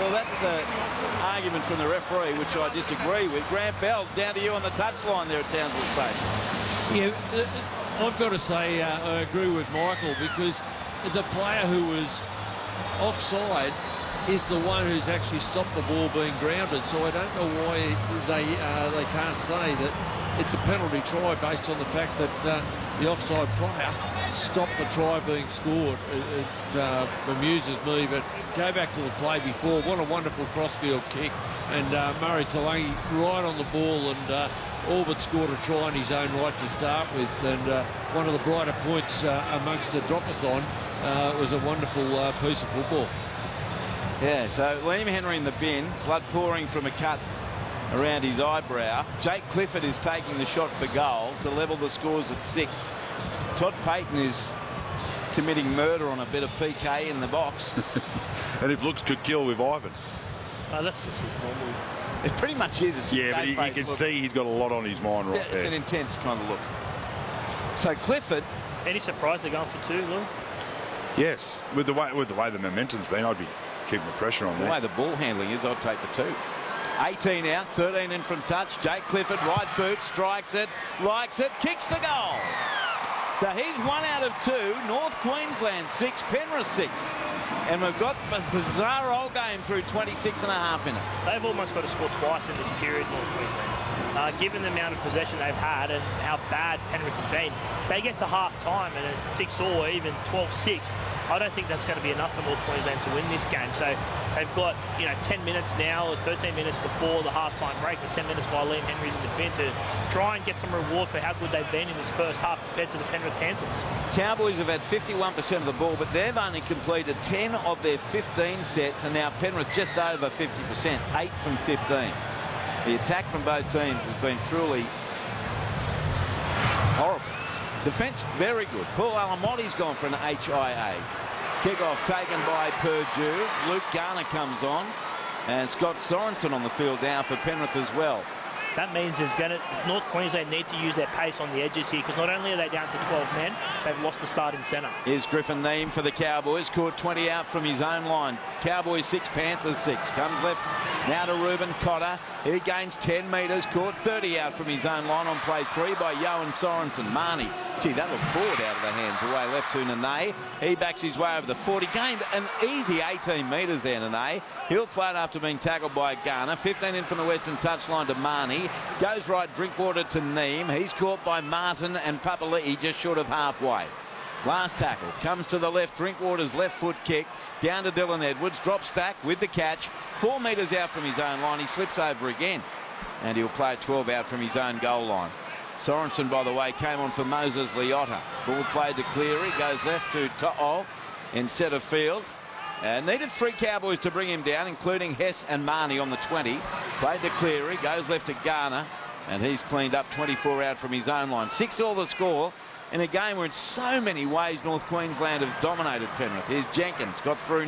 Well, that's the argument from the referee, which I disagree with. Grant Bell, down to you on the touchline there at Townsville Station. Yeah, I've got to say I agree with Michael, because the player who was offside is the one who's actually stopped the ball being grounded. So I don't know why they can't say that it's a penalty try based on the fact that the offside player stopped the try being scored. It amuses me, but go back to the play before. What a wonderful crossfield kick, and Murray Talangi right on the ball, and all but scored a try in his own right to start with. And one of the brighter points amongst the drop-a-thon was a wonderful piece of football. Yeah, so Liam Henry in the bin, blood pouring from a cut around his eyebrow. Jake Clifford is taking the shot for goal to level the scores at 6. Todd Payton is committing murder on a bit of PK in the box. And if looks could kill with Ivan. That's just his normal. It pretty much is. It's yeah, but you can see he's got a lot on his mind right there. It's an intense kind of look. So Clifford. Any surprise they're going for 2, Lou? Yes, with the way the momentum's been, I'd be keeping the pressure on the that. way the ball handling is, I'd take the 2. 18 out, 13 in from touch. Jake Clifford, right boot, strikes it, likes it, kicks the goal. So he's 1 out of 2. North Queensland 6, Penrith 6. And we've got a bizarre old game through 26 and a half minutes. They've almost got to score twice in this period, North Queensland. Given the amount of possession they've had and how bad Penrith have been, they get to half-time and it's 6-all, even 12-6. I don't think that's going to be enough for North Queensland to win this game. So they've got, 10 minutes now, or 13 minutes before the half-time break, or 10 minutes while Liam Henry's in the bin to try and get some reward for how good they've been in this first half compared to the Penrith Panthers. Cowboys have had 51% of the ball, but they've only completed 10 of their 15 sets, and now Penrith just over 50%, 8 from 15. The attack from both teams has been truly horrible. Defence very good. Paul Alamoti's gone for an HIA. Kick-off taken by Purdue. Luke Garner comes on. And Scott Sorensen on the field now for Penrith as well. That means North Queensland need to use their pace on the edges here, because not only are they down to 12 men, they've lost the starting centre. Here's Griffin Neame for the Cowboys. Caught 20 out from his own line. Cowboys 6, Panthers 6. Comes left now to Reuben Cotter. He gains 10 metres. Caught 30 out from his own line on play 3 by Johan Sorensen. Marnie. Gee, that looked forward out of the hands. Away left to Nene. He backs his way over the 40. Gained an easy 18 metres there, Nene. He'll play it after being tackled by Garner. 15 in from the western touchline to Marnie. Goes right, Drinkwater to Neame. He's caught by Martin and Papali'i just short of halfway. Last tackle comes to the left. Drinkwater's left foot kick down to Dylan Edwards. Drops back with the catch. 4 metres out from his own line. He slips over again. And he'll play 12 out from his own goal line. Sorensen, by the way, came on for Moses Leota. Ball played to Cleary. Goes left to To'o in centre field. Needed 3 Cowboys to bring him down, including Hess and Marnie on the 20. Played to Cleary. Goes left to Garner. And he's cleaned up 24 out from his own line. 6-all the score in a game where in so many ways North Queensland have dominated Penrith. Here's Jenkins. Got through